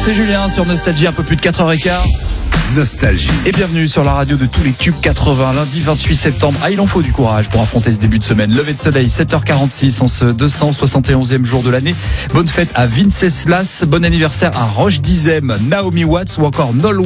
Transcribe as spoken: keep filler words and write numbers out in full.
c'est Julien sur Nostalgie, un peu plus de quatre heures quinze. Nostalgie. Et bienvenue sur la radio de tous les tubes quatre-vingts, lundi vingt-huit septembre. Ah, il en faut du courage pour affronter ce début de semaine. Lever de soleil, sept heures quarante-six en ce deux cent soixante et onzième jour de l'année. Bonne fête à Venceslas, bon anniversaire à Roche Dizem, Naomi Watts ou encore Noel